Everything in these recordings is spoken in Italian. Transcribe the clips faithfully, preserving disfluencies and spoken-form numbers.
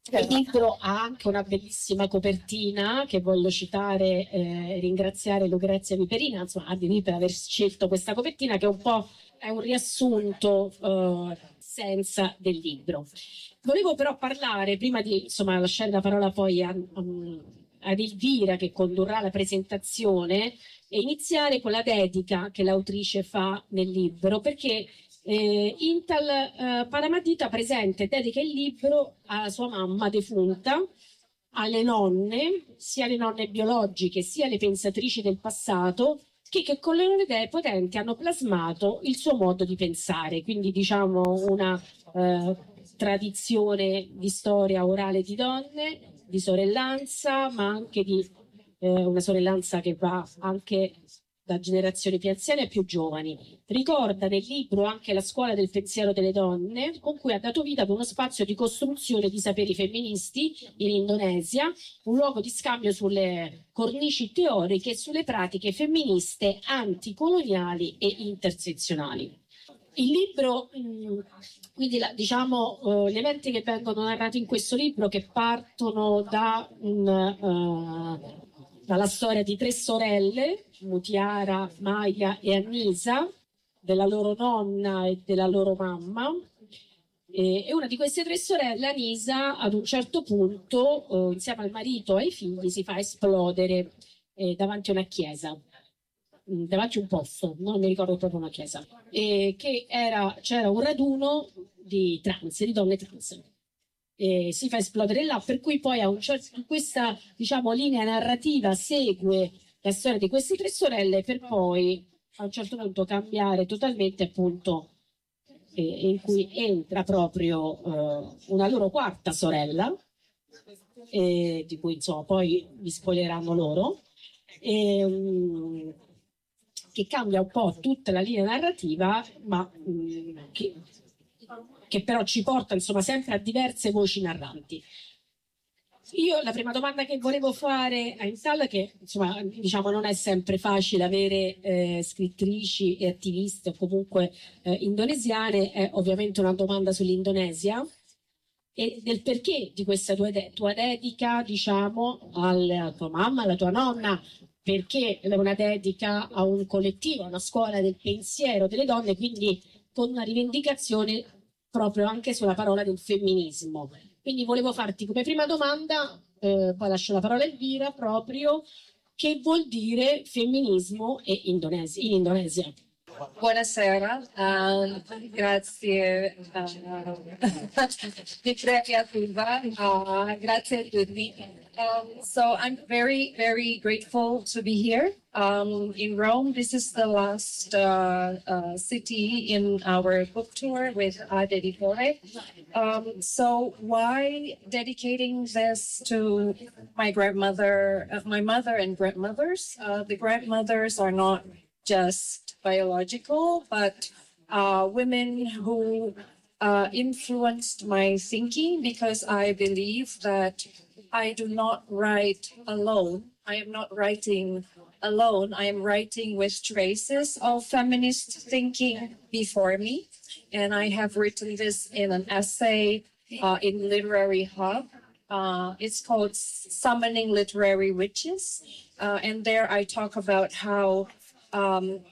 Il libro ha anche una bellissima copertina che voglio citare e eh, ringraziare Lucrezia Viperina, insomma, a Dini per aver scelto questa copertina che è un po' è un riassunto eh, senza del libro. Volevo però parlare, prima di insomma, lasciare la parola poi a, um, ad Elvira che condurrà la presentazione, e iniziare con la dedica che l'autrice fa nel libro, perché Eh, Intal eh, Paramadita presenta e dedica il libro alla sua mamma defunta, alle nonne, sia le nonne biologiche sia le pensatrici del passato, che, che con le loro idee potenti hanno plasmato il suo modo di pensare, quindi diciamo una eh, tradizione di storia orale di donne, di sorellanza, ma anche di eh, una sorellanza che va anche da generazioni più anziane e più giovani. Ricorda nel libro anche la scuola del pensiero delle donne, con cui ha dato vita ad uno spazio di costruzione di saperi femministi in Indonesia, un luogo di scambio sulle cornici teoriche e sulle pratiche femministe anticoloniali e intersezionali. Il libro, quindi la, diciamo, uh, gli eventi che vengono narrati in questo libro, che partono da un... Uh, dalla storia di tre sorelle, Mutiara, Maya e Annisa, della loro nonna e della loro mamma. E, e una di queste tre sorelle, Annisa, ad un certo punto, eh, insieme al marito e ai figli, si fa esplodere eh, davanti a una chiesa, mh, davanti a un posto, non mi ricordo proprio una chiesa, e che era, c'era un raduno di trans, di donne trans. E si fa esplodere là, per cui poi a un certo, questa diciamo linea narrativa segue la storia di queste tre sorelle, per poi a un certo punto cambiare totalmente, appunto, eh, in cui entra proprio eh, una loro quarta sorella, eh, di cui insomma poi vi spoileranno loro, e, um, che cambia un po' tutta la linea narrativa, ma um, che che però ci porta insomma sempre a diverse voci narranti. Io la prima domanda che volevo fare a Intal, che insomma diciamo non è sempre facile avere eh, scrittrici e attiviste o comunque eh, indonesiane, è ovviamente una domanda sull'Indonesia e del perché di questa tua, de- tua dedica, diciamo, alla tua mamma, alla tua nonna, perché è una dedica a un collettivo, a una scuola del pensiero delle donne, quindi con una rivendicazione proprio anche sulla parola del femminismo. Quindi volevo farti come prima domanda, eh, poi lascio la parola a Elvira, proprio che vuol dire femminismo e Indonesi- in Indonesia. Buonasera, um, grazie uh, di creativa, uh, grazie a tutti. Um, so I'm very, very grateful to be here um, in Rome. This is the last uh, uh, city in our book tour with Ad Editore. Um, so why dedicating this to my grandmother, uh, my mother and grandmothers? Uh, the grandmothers are not just biological, but uh, women who uh, influenced my thinking, because I believe that I do not write alone. I am not writing alone. I am writing with traces of feminist thinking before me. And I have written this in an essay uh, in Literary Hub. Uh, it's called Summoning Literary Witches. Uh, and there I talk about how um,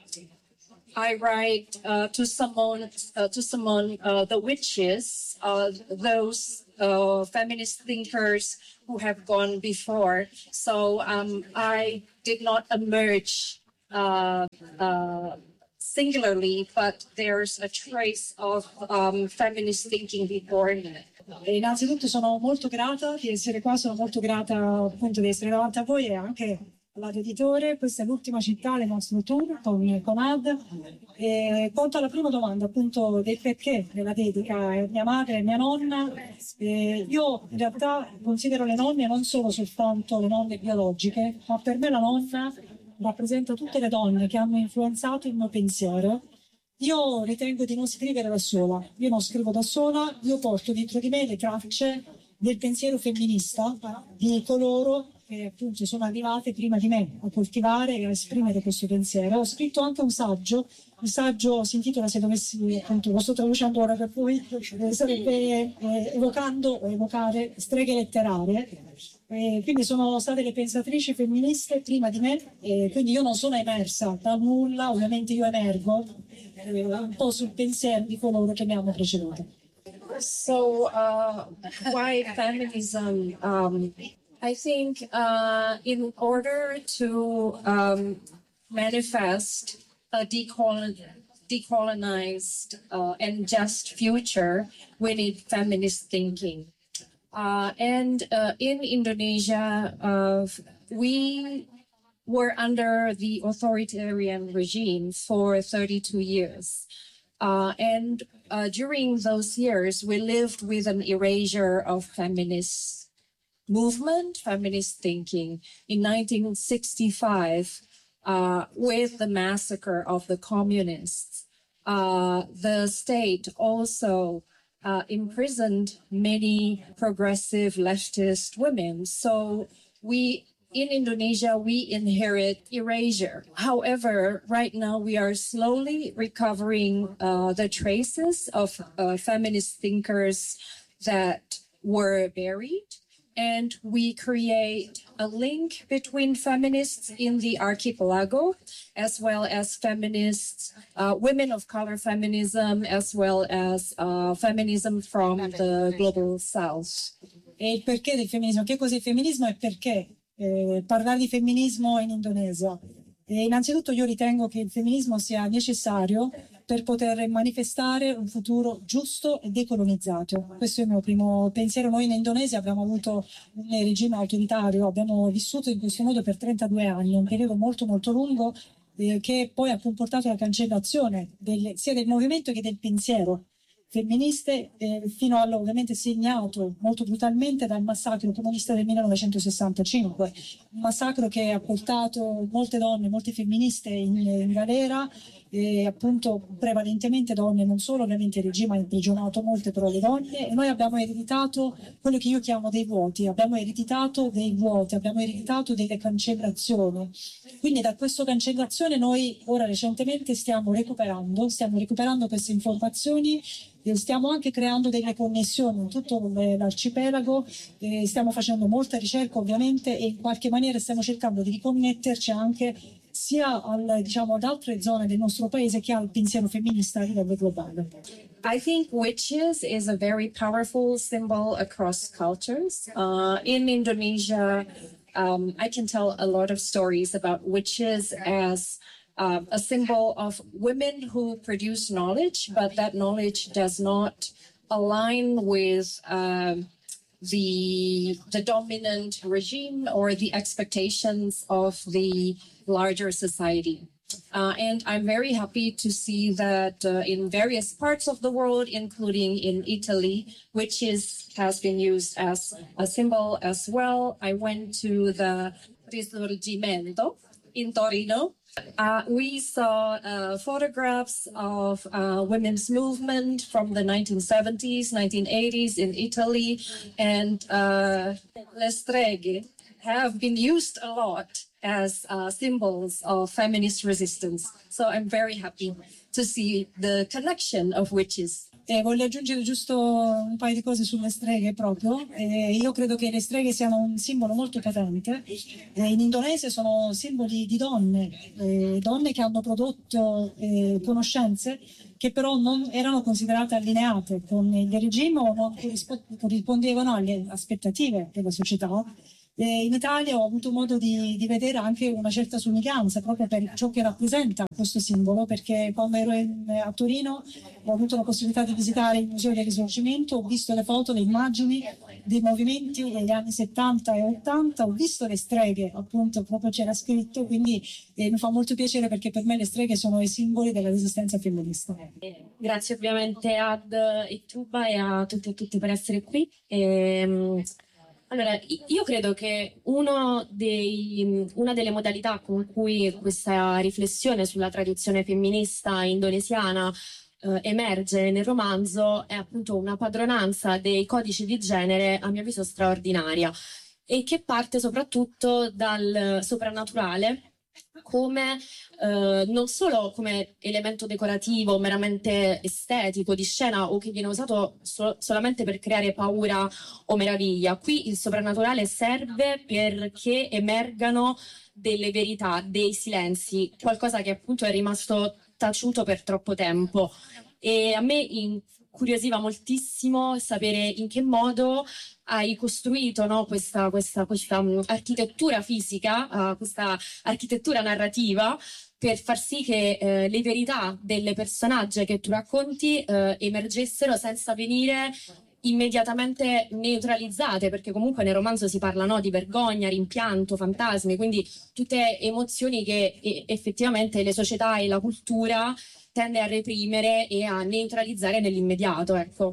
I write uh, to summon, uh, to summon uh, the witches, uh, those uh, feminist thinkers who have gone before. So um, I did not emerge uh, uh, singularly, but there's a trace of um, feminist thinking before me. E innanzitutto sono molto grata di essere qua, sono molto grata appunto di essere davanti a voi e anche all'editore. Questa è l'ultima città del nostro tour con, con Ad. E quanto alla prima domanda appunto del perché della dedica, eh, mia madre e mia nonna, eh, io in realtà considero le nonne non solo soltanto le nonne biologiche, ma per me la nonna rappresenta tutte le donne che hanno influenzato il mio pensiero. Io ritengo di non scrivere da sola, io non scrivo da sola, io porto dentro di me le tracce del pensiero femminista di coloro che appunto sono arrivate prima di me a coltivare e a esprimere questo pensiero. Ho scritto anche un saggio, il saggio si intitola, se dovessi, appunto lo sto traducendo ora per voi, eh, sarebbe eh, evocando o evocare streghe letterarie. Eh, quindi sono state le pensatrici femministe prima di me, e quindi io non sono emersa da nulla, ovviamente io emergo eh, un po' sul pensiero di coloro che mi hanno preceduto. So, uh, why feminism? Um, I think uh, in order to um, manifest a decolon decolonized uh, and just future, we need feminist thinking. Uh, and uh, in Indonesia, uh, we were under the authoritarian regime for thirty-two years. Uh, and uh, during those years, we lived with an erasure of feminist movement, feminist thinking. In nineteen sixty-five, uh, with the massacre of the communists, uh, the state also uh, imprisoned many progressive leftist women. So we in Indonesia, we inherit erasure. However, right now we are slowly recovering uh, the traces of uh, feminist thinkers that were buried. And we create a link between feminists in the archipelago, as well as feminists, uh, women of color feminism, as well as uh, feminism from the global south. E il perché del femminismo? Che cos'è il femminismo e perché? Eh, parlare di femminismo in Indonesia. E innanzitutto io ritengo che il femminismo sia necessario per poter manifestare un futuro giusto e decolonizzato. Questo è il mio primo pensiero. Noi in Indonesia abbiamo avuto un regime autoritario, abbiamo vissuto in questo modo per trentadue anni, un periodo molto molto lungo eh, che poi ha comportato la cancellazione del, sia del movimento che del pensiero femministe, eh, fino allo ovviamente segnato molto brutalmente dal massacro comunista del millenovecentosessantacinque, un massacro che ha portato molte donne, molte femministe in, in galera, e appunto prevalentemente donne, non solo, ovviamente il regime ha imprigionato molte però le donne, e noi abbiamo ereditato quello che io chiamo dei vuoti, abbiamo ereditato dei vuoti, abbiamo ereditato delle cancellazioni. Quindi da questa cancellazione noi ora recentemente stiamo recuperando, stiamo recuperando queste informazioni, e stiamo anche creando delle connessioni in tutto l'arcipelago, eh, stiamo facendo molta ricerca ovviamente e in qualche maniera stiamo cercando di riconnetterci anche sia al, diciamo, ad altre zone del nostro paese che al pensiero femminista a livello globale. I think witches is a very powerful symbol across cultures. Uh, in Indonesia, um, I can tell a lot of stories about witches as Uh, a symbol of women who produce knowledge, but that knowledge does not align with um, the the dominant regime or the expectations of the larger society. Uh, and I'm very happy to see that uh, in various parts of the world, including in Italy, witches has been used as a symbol as well. I went to the Risorgimento in Torino. Uh, we saw uh, photographs of uh, women's movement from the nineteen seventies, nineteen eighties in Italy, and uh, le streghe have been used a lot as uh, symbols of feminist resistance. So I'm very happy to see the connection of witches. Eh, voglio aggiungere giusto un paio di cose sulle streghe proprio. Eh, io credo che le streghe siano un simbolo molto potente. Eh, in Indonesia sono simboli di donne, eh, donne che hanno prodotto eh, conoscenze che però non erano considerate allineate con il regime o non corrispondevano alle aspettative della società. Eh, in Italia ho avuto modo di, di vedere anche una certa somiglianza proprio per ciò che rappresenta questo simbolo, perché quando ero in, a Torino ho avuto la possibilità di visitare il Museo del Risorgimento, ho visto le foto, le immagini dei movimenti degli anni settanta e ottanta, ho visto le streghe, appunto proprio c'era scritto, quindi eh, mi fa molto piacere perché per me le streghe sono i simboli della resistenza femminista. Grazie ovviamente ad Ituba e a tutti e tutte per essere qui. E, allora, io credo che uno dei, una delle modalità con cui questa riflessione sulla tradizione femminista indonesiana eh, emerge nel romanzo è appunto una padronanza dei codici di genere, a mio avviso, straordinaria. e che parte soprattutto dal soprannaturale come eh, non solo come elemento decorativo meramente estetico di scena o che viene usato so- solamente per creare paura o meraviglia. Qui il soprannaturale serve perché emergano delle verità, dei silenzi, qualcosa che appunto è rimasto taciuto per troppo tempo. E a me incuriosiva moltissimo sapere in che modo hai costruito, no, questa, questa, questa um, architettura fisica, uh, questa architettura narrativa per far sì che eh, le verità delle personaggi che tu racconti eh, emergessero senza venire immediatamente neutralizzate, perché comunque nel romanzo si parla, no, di vergogna, rimpianto, fantasmi, quindi tutte emozioni che e, effettivamente le società e la cultura tende a reprimere e a neutralizzare nell'immediato, ecco.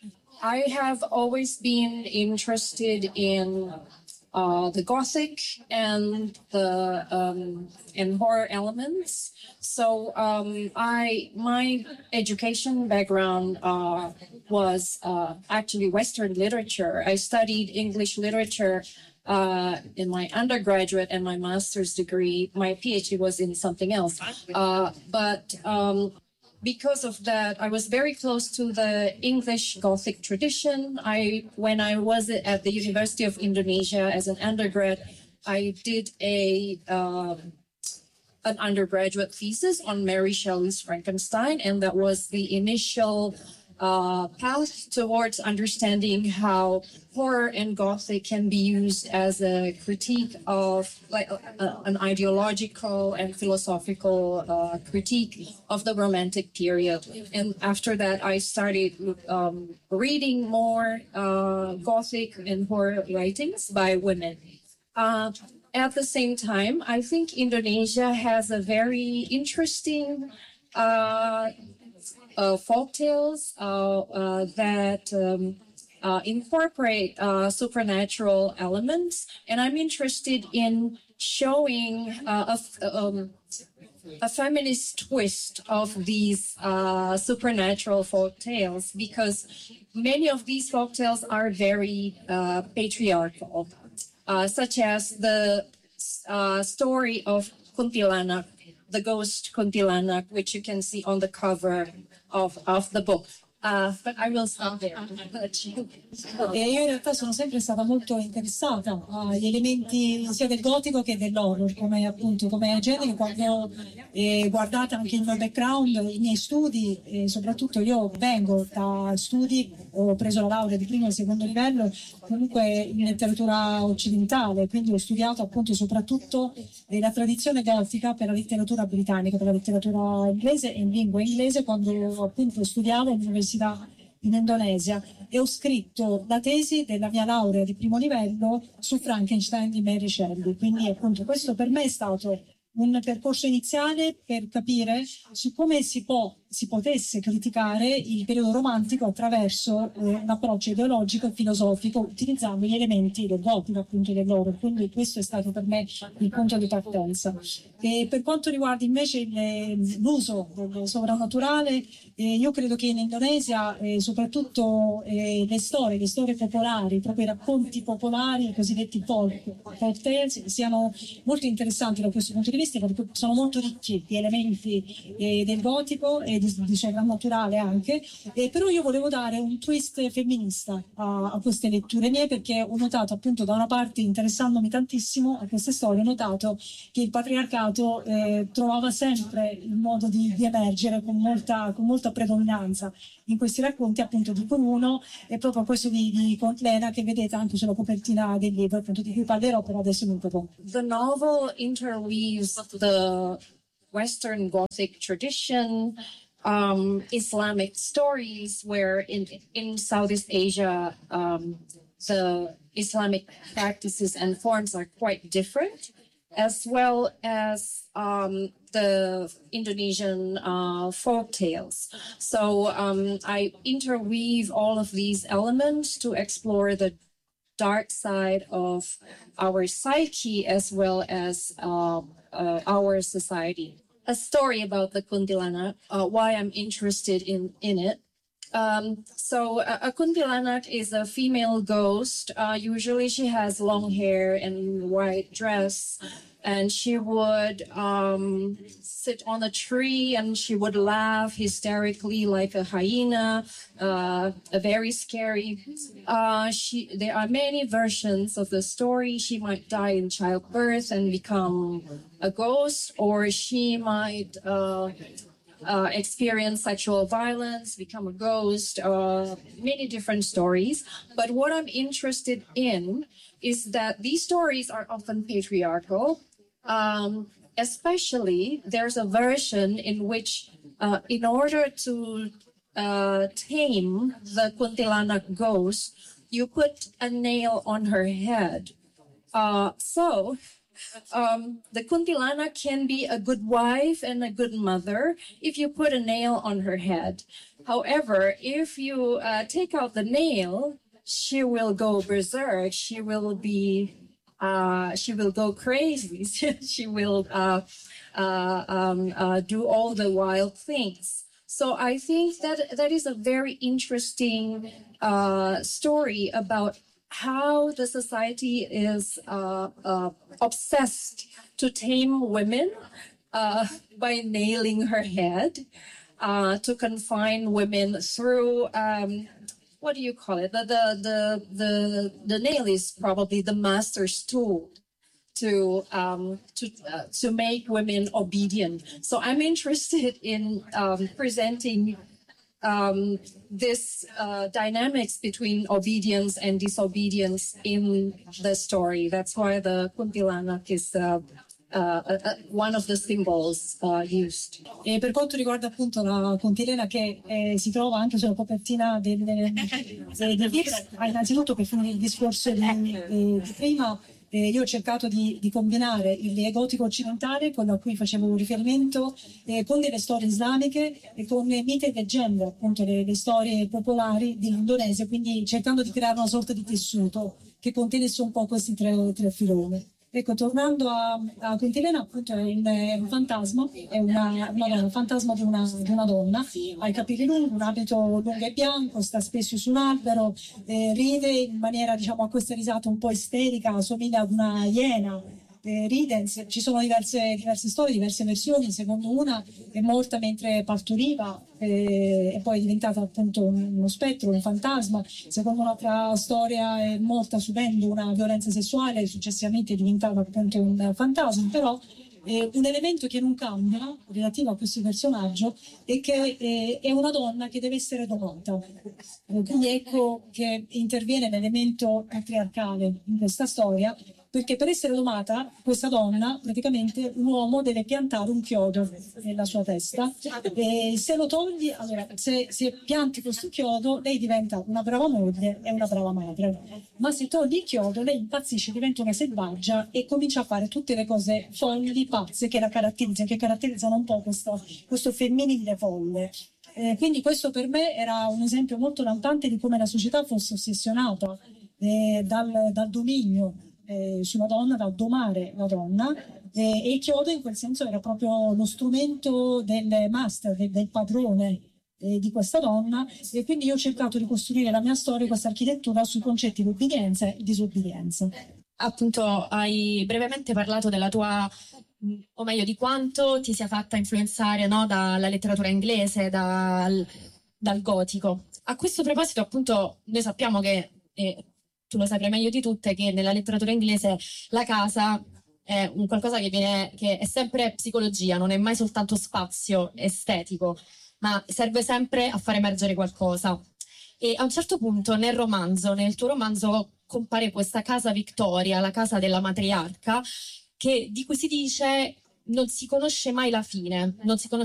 I have always been interested in uh, the Gothic and the um, and horror elements. So um, I my education background uh, was uh, actually Western literature. I studied English literature uh, in my undergraduate and my master's degree. My PhD was in something else, uh, but. Um, Because of that, I was very close to the English Gothic tradition. I, when I was at the University of Indonesia as an undergrad, I did a um, an undergraduate thesis on Mary Shelley's Frankenstein, and that was the initial uh, path towards understanding how horror and Gothic can be used as a critique of, like, uh, an ideological and philosophical uh, critique of the Romantic period. And after that, I started um, reading more uh, Gothic and horror writings by women. Uh, at the same time, I think Indonesia has a very interesting uh, uh, folk tales uh, uh, that um, uh, incorporate uh, supernatural elements, and I'm interested in showing uh, a, um, a feminist twist of these uh, supernatural folk tales, because many of these folk tales are very uh, patriarchal, uh, such as the uh, story of Kuntilanak, the ghost Kuntilanak, which you can see on the cover of, of the book. Uh, but I will stop there. E io in realtà sono sempre stata molto interessata agli elementi sia del gotico che dell'horror, come appunto come genere, quando ho eh, guardato anche il mio background, i miei studi, e soprattutto io vengo da studi, ho preso la laurea di primo e secondo livello comunque in letteratura occidentale, quindi ho studiato appunto soprattutto eh, la tradizione gotica per la letteratura britannica, per la letteratura inglese e in lingua inglese, quando appunto studiavo all'università in Indonesia, e ho scritto la tesi della mia laurea di primo livello su Frankenstein di Mary Shelley. Quindi appunto questo per me è stato un percorso iniziale per capire su come si può si potesse criticare il periodo romantico attraverso eh, un approccio ideologico e filosofico, utilizzando gli elementi del gotico, appunto dell'horror. Quindi questo è stato per me il punto di partenza. E per quanto riguarda invece il, l'uso del sovrannaturale, eh, io credo che in Indonesia eh, soprattutto eh, le storie, le storie popolari, proprio i racconti popolari, i cosiddetti folk, folk tales, siano molto interessanti da questo punto di vista, perché sono molto ricchi di elementi eh, del gotico e di, di sovrannaturale anche, eh, però io volevo dare un twist femminista a, a queste letture mie, perché ho notato appunto da una parte, interessandomi tantissimo a queste storie, ho notato che il patriarcato eh, trovava sempre il modo di, di emergere con molta, con molta predominanza in questi racconti. Appunto di uno è proprio questo di, di Contlena, che vedete anche sulla copertina del libro, appunto di cui parlerò però adesso non poco. The novel interweaves the Western Gothic tradition, um, Islamic stories, where in in Southeast Asia um, the Islamic practices and forms are quite different, as well as um, the Indonesian uh, folk tales. So um, I interweave all of these elements to explore the dark side of our psyche as well as uh, uh, our society. A story about the Kuntilanak, uh, why I'm interested in, in it. Um, so a, a kuntilanak is a female ghost. Uh, usually she has long hair and white dress, and she would um, sit on a tree and she would laugh hysterically like a hyena, uh, very scary. Uh, she, there are many versions of the story. She might die in childbirth and become a ghost, or she might uh, uh, experience sexual violence, become a ghost, uh, many different stories. But what I'm interested in is that these stories are often patriarchal. Um, especially, there's a version in which, uh, in order to uh, tame the kuntilanak ghost, you put a nail on her head. Uh, so, um, the kuntilanak can be a good wife and a good mother if you put a nail on her head. However, if you uh, take out the nail, she will go berserk. She will be Uh, she will go crazy. She will uh, uh, um, uh, do all the wild things. So I think that that is a very interesting uh, story about how the society is uh, uh, obsessed to tame women uh, by nailing her head, uh, to confine women through um, what do you call it? The the the the, the nail is probably the master's tool to um, to uh, to make women obedient. So I'm interested in um, presenting um, this uh, dynamics between obedience and disobedience in the story. That's why the kuntilanak is uh, Uh, uh, one of the symbols uh, used. E per quanto riguarda appunto la contilena che eh, si trova anche sulla copertina del, del, del libro, innanzitutto per finire il discorso di, di, di prima, eh, io ho cercato di, di combinare il gotico occidentale, quello a cui facevo riferimento, eh, con delle storie islamiche e con miti e leggende, appunto le, le storie popolari dell'Indonesia, quindi cercando di creare una sorta di tessuto che contenesse un po' questi tre, tre filoni. Ecco, tornando a, a Quintilena, appunto è un, è un fantasma, è una, una donna, un fantasma di una, di una donna, ha i capelli lunghi, un abito lungo e bianco, sta spesso su un albero, eh, ride in maniera, diciamo, a questa risata un po' isterica, somiglia ad una iena. Eh, ride, ci sono diverse, diverse storie, diverse versioni. Secondo una è morta mentre partoriva eh, e poi è diventata appunto uno spettro, un fantasma. Secondo un'altra storia è morta subendo una violenza sessuale e successivamente è diventata appunto un fantasma. Però eh, un elemento che non cambia relativo a questo personaggio è che eh, è una donna che deve essere domata. Eh, quindi ecco che interviene l'elemento patriarcale in questa storia, perché per essere domata questa donna, praticamente l'uomo deve piantare un chiodo nella sua testa e se lo togli, allora se, se pianti questo chiodo lei diventa una brava moglie e una brava madre, ma se togli il chiodo lei impazzisce, diventa una selvaggia e comincia a fare tutte le cose folli, pazze che la caratterizzano, che caratterizzano un po' questo, questo femminile folle. Eh, quindi questo per me era un esempio molto lampante di come la società fosse ossessionata eh, dal, dal dominio Eh, sulla donna, da domare la donna, eh, e il chiodo in quel senso era proprio lo strumento del master, del, del padrone eh, di questa donna, e quindi io ho cercato di costruire la mia storia, questa architettura sui concetti di obbedienza e disobbedienza. Appunto hai brevemente parlato della tua, o meglio di quanto ti sia fatta influenzare, no, dalla letteratura inglese, dal, dal gotico. A questo proposito appunto noi sappiamo che eh, tu lo saprai meglio di tutte che nella letteratura inglese la casa è un qualcosa che viene, che è sempre psicologia, non è mai soltanto spazio estetico, ma serve sempre a far emergere qualcosa. E a un certo punto nel romanzo, nel tuo romanzo, compare questa casa Victoria, la casa della matriarca, che, di cui si dice non si conosce mai la fine, non si conosce